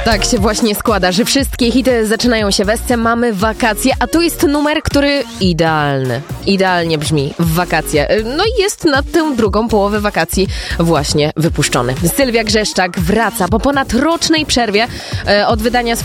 Tak się właśnie składa, że wszystkie hity zaczynają się w Esce, mamy wakacje, a tu jest numer, który idealnie brzmi w wakacje. No i jest na tę drugą połowę wakacji właśnie wypuszczony. Sylwia Grzeszczak wraca po ponadrocznej przerwie od wydania